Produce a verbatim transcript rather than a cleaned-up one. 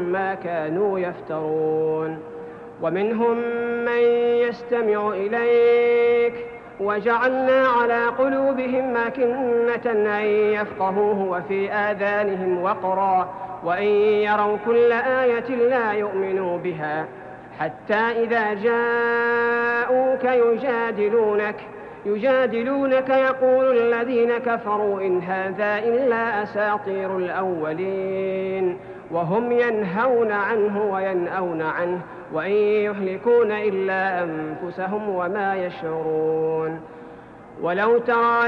ما كانوا يفترون. ومنهم من يستمع إليك وجعلنا على قلوبهم أكنة أن يفقهوه وفي آذانهم وقرا وإن يروا كل آية لا يؤمنوا بها حتى إذا جاءوك يجادلونك يجادلونك يقول الذين كفروا إن هذا إلا أساطير الأولين وهم ينهون عنه وينأون عنه وإن يهلكون إلا أنفسهم وما يشعرون. ولو ترى